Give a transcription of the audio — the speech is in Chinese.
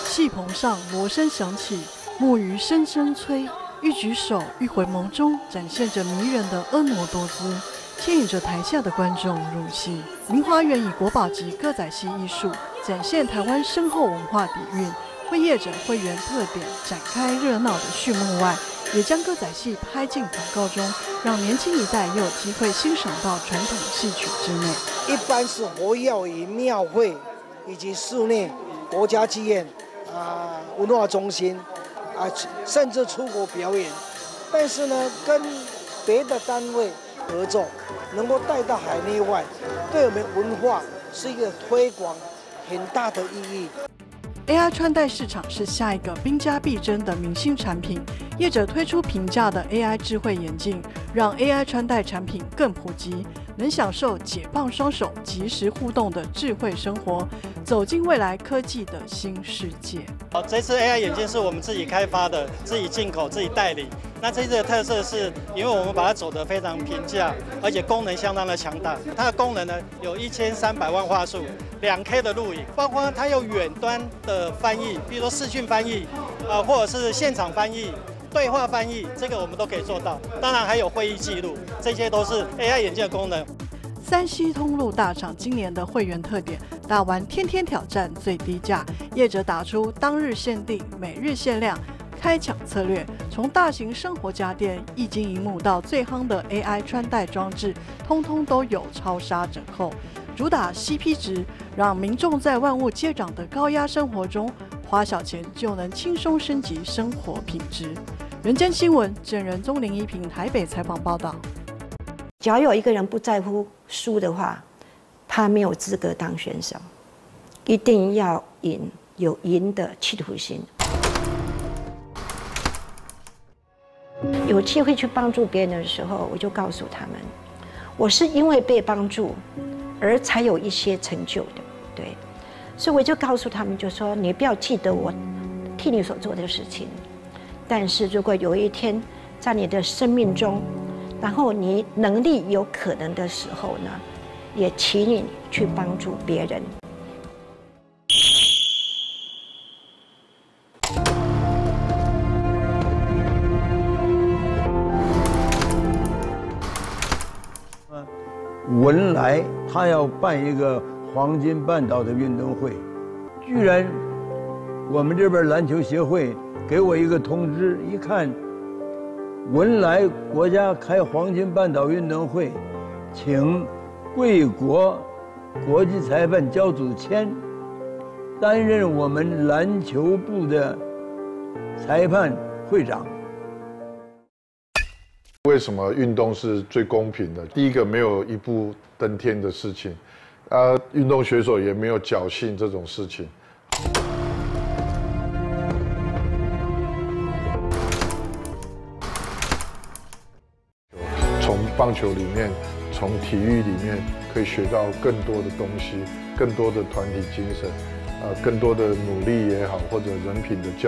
戏棚上锣声响起，木鱼声声催，一举手一回眸中展现着迷人的婀娜多姿，牵引着台下的观众入戏。明华园以国宝级歌仔戏艺术展现台湾深厚文化底蕴，为业者会员特点展开热闹的序幕外，也将歌仔戏拍进广告中，让年轻一代也有机会欣赏到传统戏曲之美。 一般是活跃于庙会以及室内国家剧院文化中心甚至出国表演。但是呢，跟别的单位合作，能够带到海内外，对我们文化是一个推广很大的意义。 AI 穿戴市场是下一个兵家必争的明星产品，业者推出平价的 AI 智慧眼镜，让 AI 穿戴产品更普及，能享受解放双手、即时互动的智慧生活，走进未来科技的新世界。 这次 AI 眼镜是我们自己开发的，自己进口、自己代理。那这次的特色是，因为我们把它走得非常平价，而且功能相当的强大。它的功能呢有1300万画素，2K 的录影，包括它有远端的翻译，比如说视讯翻译，或者是现场翻译、对话翻译，这个我们都可以做到。当然还有会议记录，这些都是 AI 眼镜的功能。 3C 通路大厂今年的会员特点，打完天天挑战最低价，业者打出当日限定、每日限量。开抢策略，从大型生活家电、液晶萤幕到最夯的 AI 穿戴装置，通通都有超杀折扣。主打 CP 值，让民众在万物皆涨的高压生活中，花小钱就能轻松升级生活品质。人间新闻，郑仁宗林一平台北采访报道。 只要有一个人不在乎输的话，他没有资格当选手。一定要赢，有赢的企图心。有机会去帮助别人的时候，我就告诉他们，我是因为被帮助而才有一些成就的，对，所以我就告诉他们，就说你不要记得我替你所做的事情，但是如果有一天在你的生命中，然后你能力有可能的时候呢，也请你去帮助别人。 文莱他要办一个黄金半岛的运动会，居然我们这边篮球协会给我一个通知，一看文莱国家开黄金半岛运动会，请贵国国际裁判焦祖谦担任我们篮球部的裁判会长。 为什么运动是最公平的？第一个，没有一步登天的事情，运动选手也没有侥幸这种事情。从棒球里面，从体育里面，可以学到更多的东西，更多的团体精神，更多的努力也好，或者人品的教育。